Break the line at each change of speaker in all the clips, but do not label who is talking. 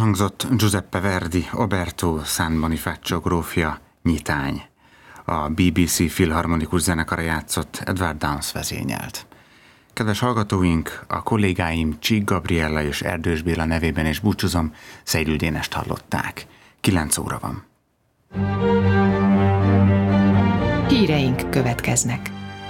Elhangzott Giuseppe Verdi, Oberto San Bonifacio grófja, Nyitány. A BBC Filharmonikus Zenekara játszott, Edward Downes vezényelt. Kedves hallgatóink, a kollégáim Csík Gabriella és Erdős Béla nevében is búcsúzom, Szeiről Dénest hallották. 9 óra van.
Híreink következnek.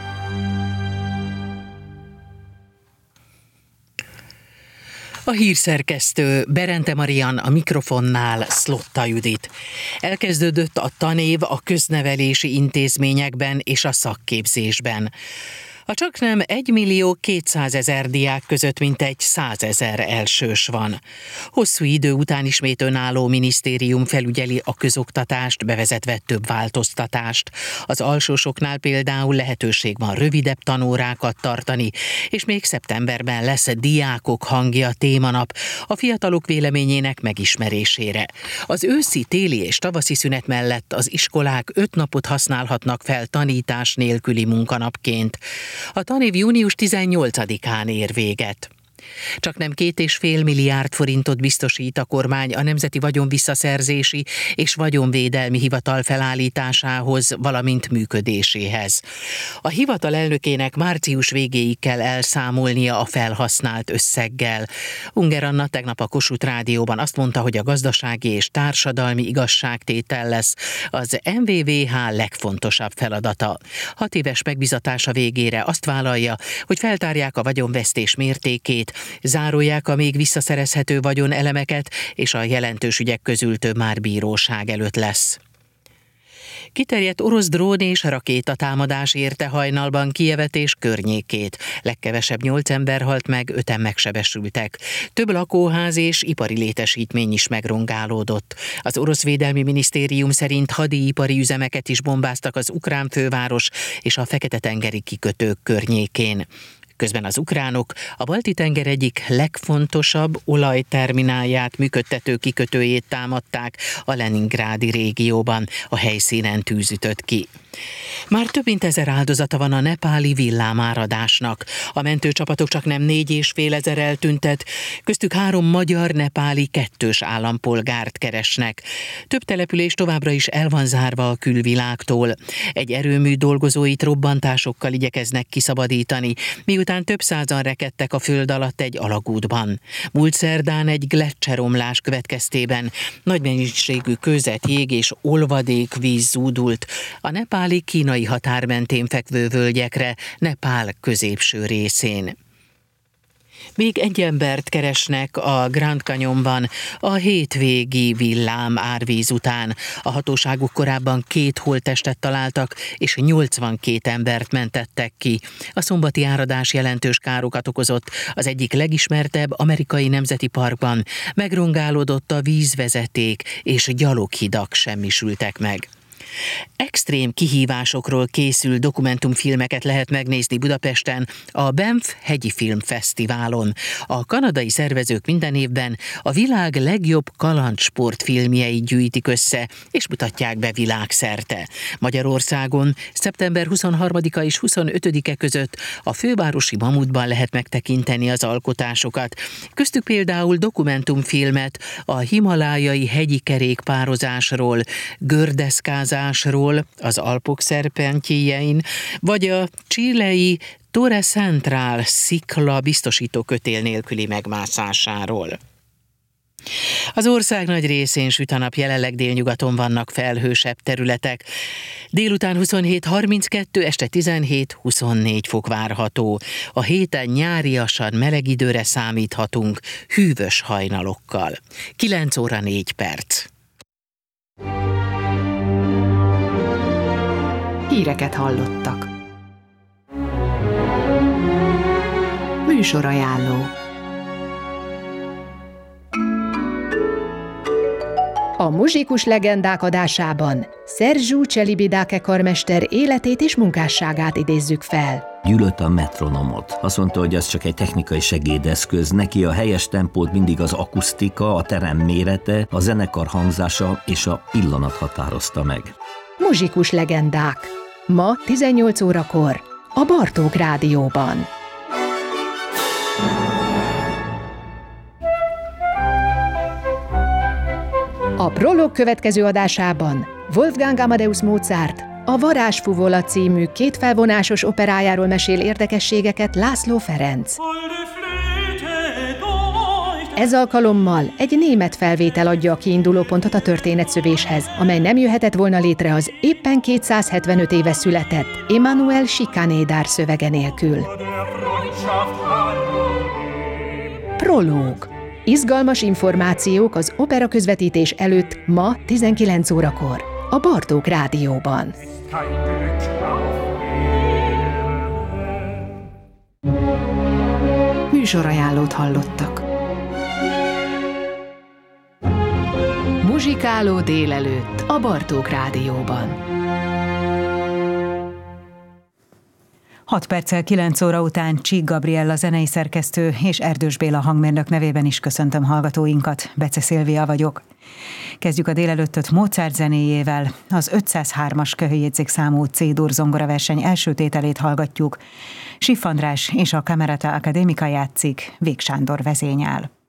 A hírszerkesztő Berente Marian, a mikrofonnál Szlotta Judit. Elkezdődött a tanév a köznevelési intézményekben és a szakképzésben. A csaknem 1.200.000 diák között mintegy 100.000 elsős van. Hosszú idő után ismét önálló minisztérium felügyeli a közoktatást, bevezetve több változtatást. Az alsósoknál például lehetőség van rövidebb tanórákat tartani, és még szeptemberben lesz a Diákok hangja témanap a fiatalok véleményének megismerésére. Az őszi, téli és tavaszi szünet mellett az iskolák 5 napot használhatnak fel tanítás nélküli munkanapként. A tanév június 18-án ér véget. Csaknem 2,5 milliárd forintot biztosít a kormány a Nemzeti Vagyonvisszaszerzési és Vagyonvédelmi Hivatal felállításához, valamint működéséhez. A hivatal elnökének március végéig kell elszámolnia a felhasznált összeggel. Unger Anna tegnap a Kossuth Rádióban azt mondta, hogy a gazdasági és társadalmi igazságtétel lesz az MVVH legfontosabb feladata. 6 éves megbizatása végére azt vállalja, hogy feltárják a vagyonvesztés mértékét, zárolják a még visszaszerezhető vagyonelemeket, és a jelentős ügyek közül több már bíróság előtt lesz. Kiterjedt orosz drón és rakétatámadás érte hajnalban Kijevet és környékét. Legkevesebb 8 ember halt meg, 5-en megsebesültek. Több lakóház és ipari létesítmény is megrongálódott. Az orosz védelmi minisztérium szerint hadipari üzemeket is bombáztak az ukrán főváros és a Fekete-tengeri kikötők környékén. Közben az ukránok a Balti-tenger egyik legfontosabb olajterminálját működtető kikötőjét támadták a Leningrádi régióban. A helyszínen tűz ütött ki. Már több mint 1000 áldozata van a nepáli villámáradásnak. A mentőcsapatok csaknem 4,5 eltüntet, köztük 3 magyar, nepáli, 2 állampolgárt keresnek. Több település továbbra is el van zárva a külvilágtól. Egy erőmű dolgozóit robbantásokkal igyekeznek kiszabadítani, miután több százan rekedtek a föld alatt egy alagútban. Múlt szerdán egy gleccseromlás következtében nagy mennyiségű kőzet, jég és olvadékvíz zúdult a nepáli kínai határ mentén fekvő völgyekre, Nepál középső részén. Még egy embert keresnek a Grand Canyonban a hétvégi villám árvíz után. A hatóságok korábban 2 holttestet találtak, és 82 embert mentettek ki. A szombati áradás jelentős károkat okozott az egyik legismertebb amerikai nemzeti parkban. Megrongálódott a vízvezeték, és gyaloghidak semmisültek meg. Extrém kihívásokról készül dokumentumfilmeket lehet megnézni Budapesten a Banff Hegyi Filmfesztiválon. A kanadai szervezők minden évben a világ legjobb kalandsportfilmjeit gyűjtik össze, és mutatják be világszerte. Magyarországon szeptember 23-a és 25-e között a fővárosi Mamutban lehet megtekinteni az alkotásokat. Köztük például dokumentumfilmet a himalájai hegyi kerékpározásról, gördeszkázásról, az Alpok szerpentjéjein, vagy a chilei Torre Central szikla biztosító kötél nélküli megmászásáról. Az ország nagy részén süt a nap, jelenleg délnyugaton vannak felhősebb területek. Délután 27-32, este 17-24 fok várható. A héten nyáriasan meleg időre számíthatunk, hűvös hajnalokkal. 9 óra 4 perc. Híreket hallottak. Műsorajánló. A Muzsikus legendák adásában Sergiu Celibidache karmester életét és munkásságát idézzük fel.
Gyűlölt a metronomot. Azt mondta, hogy az csak egy technikai segédeszköz. Neki a helyes tempót mindig az akusztika, a terem mérete, a zenekar hangzása és a pillanat határozta meg.
Muzsikus legendák. Ma 18 órakor a Bartók Rádióban.
A Prolog következő adásában Wolfgang Amadeus Mozart a Varázsfuvola című kétfelvonásos operájáról mesél érdekességeket László Ferenc. Ez alkalommal egy német felvétel adja a kiindulópontot a történetszövéshez, amely nem jöhetett volna létre az éppen 275 éve született Emanuel Schikaneder szövege nélkül. Prológ. Izgalmas információk az opera közvetítés előtt ma 19 órakor a Bartók Rádióban. Műsorajánlót hallottak. Muzsikáló délelőtt a Bartók Rádióban.
6 perccel 9 óra után Csík Gabriella zenei szerkesztő és Erdős Béla hangmérnök nevében is köszöntöm hallgatóinkat, Bece Szilvia vagyok. Kezdjük a délelőttöt Mozart zenéjével. Az 503-as köhöjegyzékszámú C-dur zongoraverseny első tételét hallgatjuk. Schiff András és a Camerata Academica játszik, Vég Sándor vezényel.